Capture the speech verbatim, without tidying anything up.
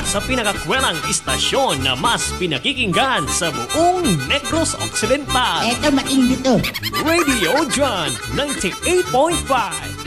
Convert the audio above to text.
sa pinakakwelang istasyon na mas pinakikinggan sa buong Negros Occidental. Eto, matindi to. Radio John ninety-eight point five.